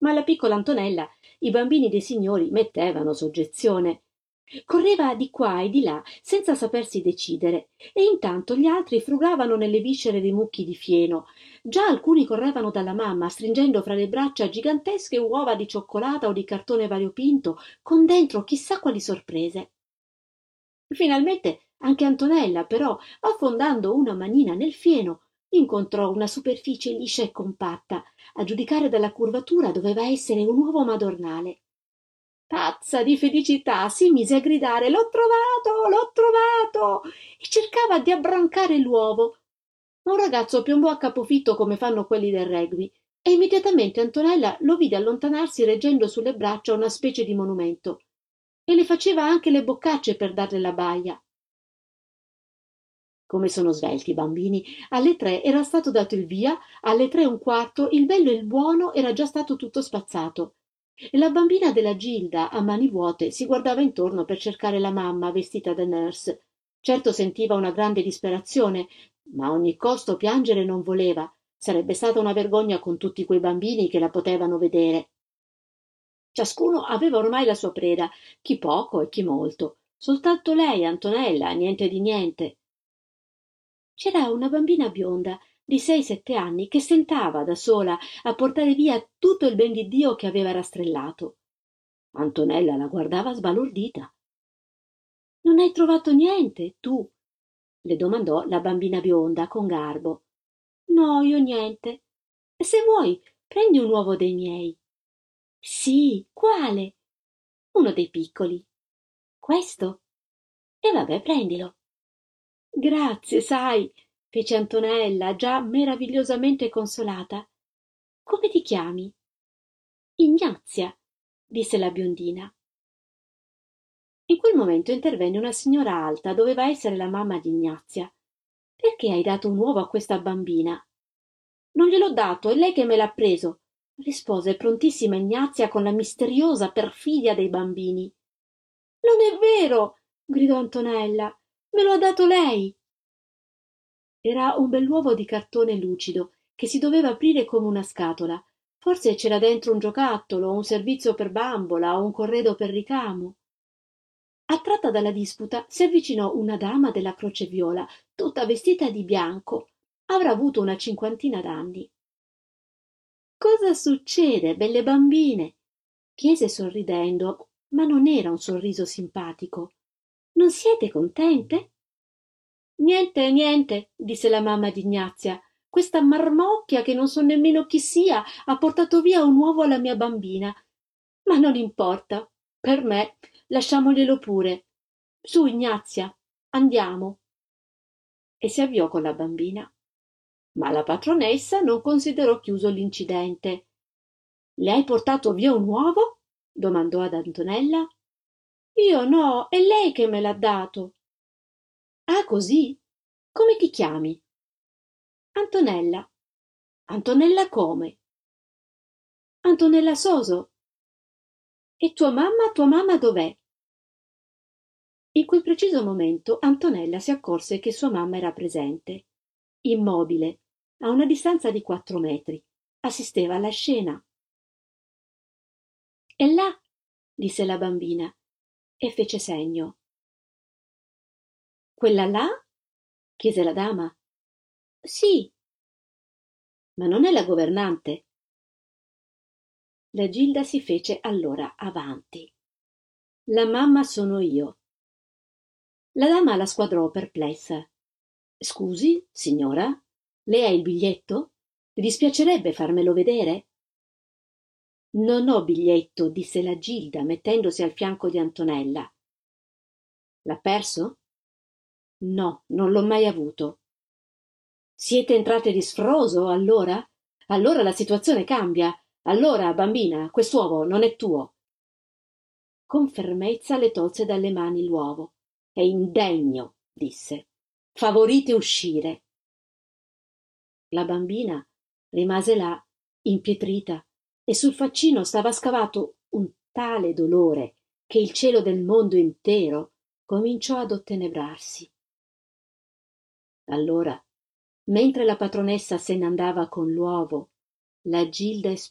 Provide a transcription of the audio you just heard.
Ma alla piccola Antonella i bambini dei signori mettevano soggezione. Correva di qua e di là senza sapersi decidere, e intanto gli altri frugavano nelle viscere dei mucchi di fieno. Già alcuni correvano dalla mamma, stringendo fra le braccia gigantesche uova di cioccolata o di cartone variopinto, con dentro chissà quali sorprese. Finalmente anche Antonella, però, affondando una manina nel fieno, incontrò una superficie liscia e compatta. A giudicare dalla curvatura doveva essere un uovo madornale. Pazza di felicità, si mise a gridare: L'ho trovato, l'ho trovato! E cercava di abbrancare l'uovo. Ma un ragazzo piombò a capofitto come fanno quelli del rugby, e immediatamente Antonella lo vide allontanarsi reggendo sulle braccia una specie di monumento. E le faceva anche le boccacce per darle la baia. Come sono svelti i bambini! Alle 3 era stato dato il via, alle 3:15 il bello e il buono era già stato tutto spazzato. E la bambina della Gilda, a mani vuote, si guardava intorno per cercare la mamma vestita da nurse. Certo sentiva una grande disperazione, ma a ogni costo piangere non voleva. Sarebbe stata una vergogna con tutti quei bambini che la potevano vedere. Ciascuno aveva ormai la sua preda, chi poco e chi molto. Soltanto lei, Antonella, niente di niente. C'era una bambina bionda di 6-7 anni che stentava da sola a portare via tutto il ben di Dio che aveva rastrellato. Antonella la guardava sbalordita. Non hai trovato niente, tu? Le domandò la bambina bionda con garbo. No, io niente. E se vuoi, prendi un uovo dei miei. Sì, quale? Uno dei piccoli. Questo? E vabbè, prendilo. Grazie, sai, fece Antonella, già meravigliosamente consolata. Come ti chiami? Ignazia, disse la biondina. In quel momento intervenne una signora alta, doveva essere la mamma di Ignazia. Perché hai dato un uovo a questa bambina? Non gliel'ho dato, è lei che me l'ha preso, rispose prontissima Ignazia con la misteriosa perfidia dei bambini. Non è vero, gridò Antonella, me lo ha dato lei. Era un bell'uovo di cartone lucido che si doveva aprire come una scatola. Forse c'era dentro un giocattolo, un servizio per bambola o un corredo per ricamo. Attratta dalla disputa, si avvicinò una dama della Croce Viola, tutta vestita di bianco. Avrà avuto una cinquantina d'anni. Cosa succede, belle bambine? Chiese sorridendo, ma non era un sorriso simpatico. Non siete contente? Niente, niente, disse la mamma di Ignazia. Questa marmocchia, che non so nemmeno chi sia, ha portato via un uovo alla mia bambina. Ma non importa. Per me, lasciamoglielo pure. Su, Ignazia, andiamo. E si avviò con la bambina. Ma la patronessa non considerò chiuso l'incidente. Le hai portato via un uovo? Domandò ad Antonella. Io no, è lei che me l'ha dato. Ah, così? Come ti chiami? Antonella. Antonella come? Antonella Soso. E tua mamma dov'è? In quel preciso momento Antonella si accorse che sua mamma era presente, immobile, a una distanza di 4 metri. Assisteva alla scena. È là, disse la bambina, e fece segno. Quella là? Chiese la dama. Sì. Ma non è la governante? La Gilda si fece allora avanti. La mamma sono io. La dama la squadrò perplessa. Scusi, signora, lei ha il biglietto? Le dispiacerebbe farmelo vedere? Non ho biglietto, disse la Gilda, mettendosi al fianco di Antonella. L'ha perso? No, non l'ho mai avuto. Siete entrate di sfroso, allora? Allora la situazione cambia. Allora, bambina, quest'uovo non è tuo. Con fermezza le tolse dalle mani l'uovo. È indegno, disse. Favorite uscire. La bambina rimase là, impietrita, e sul faccino stava scavato un tale dolore che il cielo del mondo intero cominciò ad ottenebrarsi. Allora, mentre la patronessa se ne andava con l'uovo, la Gilda